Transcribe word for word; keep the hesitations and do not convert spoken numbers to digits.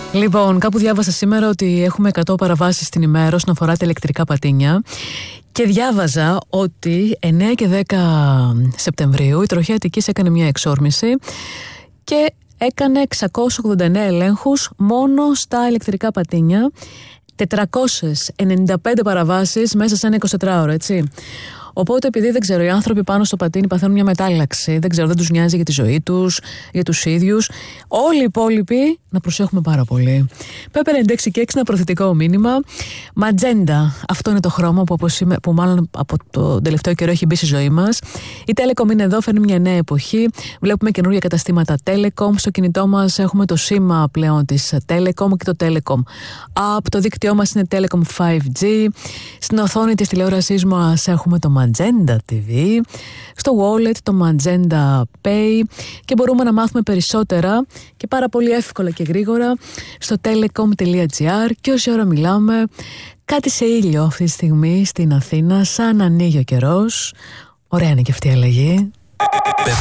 Λοιπόν, κάπου διάβασα σήμερα ότι έχουμε εκατό παραβάσεις την ημέρα όσον αφορά τα ηλεκτρικά πατίνια και διάβαζα ότι εννέα και δέκα Σεπτεμβρίου η Τροχέα Αττικής έκανε μια εξόρμηση και έκανε εξακόσιους ογδόντα εννέα ελέγχους μόνο στα ηλεκτρικά πατίνια, τετρακόσιες ενενήντα πέντε παραβάσεις μέσα σε ένα εικοσιτετράωρο, έτσι. Οπότε, επειδή δεν ξέρω, οι άνθρωποι πάνω στο πατίνι παθαίνουν μια μετάλλαξη, δεν ξέρω, δεν τους νοιάζει για τη ζωή τους, για τους ίδιους. Όλοι οι υπόλοιποι να προσέχουμε πάρα πολύ. Πέπερ ενενήντα έξι και έξι, ένα προθετικό μήνυμα. Ματζέντα, αυτό είναι το χρώμα που, από σήμε, που μάλλον από το τελευταίο καιρό έχει μπει στη ζωή μας. Η Telecom είναι εδώ, φέρνει μια νέα εποχή. Βλέπουμε καινούργια καταστήματα Telecom. Στο κινητό μας έχουμε το σήμα πλέον της Telecom και το Telecom App. Το δίκτυό μας είναι Telecom φάιβ τζι. Στην οθόνη της τηλεόρασής μας έχουμε το Magenta τι βι, στο wallet το Magenta Pay και μπορούμε να μάθουμε περισσότερα και πάρα πολύ εύκολα και γρήγορα στο telecom τελεία gr. Και όση ώρα μιλάμε, κάτι σε ήλιο αυτή τη στιγμή στην Αθήνα, σαν να ανοίγει ο καιρός. Ωραία είναι και αυτή η αλλαγή.